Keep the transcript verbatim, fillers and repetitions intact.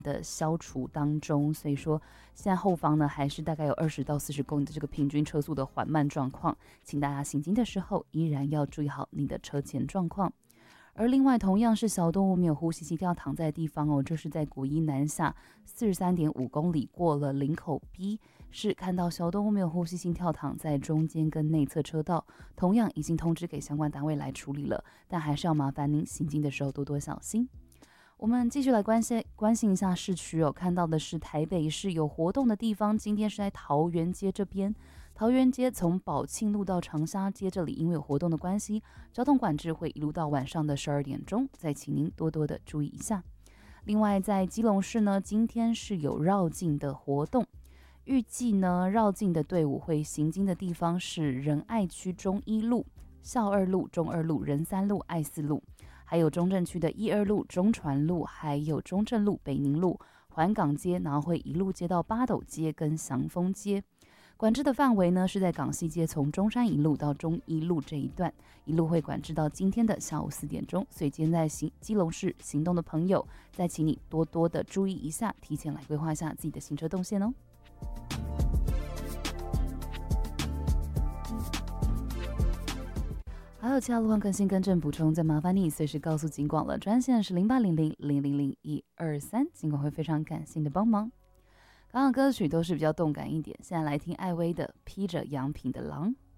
的消除当中，所以说现在后方呢还是大概有二十到四十公里的这个平均车速的缓慢状况，请大家行经的时候依然要注意好你的车前状况。而另外同样是小动物没有呼吸心跳躺在的地方哦，这是在古一南下四十三点五公里过了林口 B， 是看到小动物没有呼吸心跳躺在中间跟内侧车道，同样已经通知给相关单位来处理了，但还是要麻烦您行进的时候多多小心。我们继续来关心关心一下市区哦，看到的是台北市有活动的地方，今天是在桃园街这边。桃园街从宝庆路到长沙街这里，因为有活动的关系，交通管制会一路到晚上的十二点钟，再请您多多的注意一下。另外，在基隆市呢，今天是有绕境的活动，预计呢绕境的队伍会行经的地方是仁爱区中一路、孝二路、中二路、仁三路、爱四路，还有中正区的一二路、中传路，还有中正路、北宁路、环港街，然后会一路接到八斗街跟祥丰街。管制的范围呢是在港西街从中山一路到中一路这一段，一路会管制到今天的下午四点钟。所以今天在行基隆市行动的朋友，再请你多多的注意一下，提前来规划一下自己的行车动线哦。还有其他路况更新更正补充，再麻烦你随时告诉警广了，专线是零八零零零零零一二三，警广会非常感谢你的帮忙。刚刚歌曲都是比较动感一点，现在来听艾薇的《披着羊皮的狼》。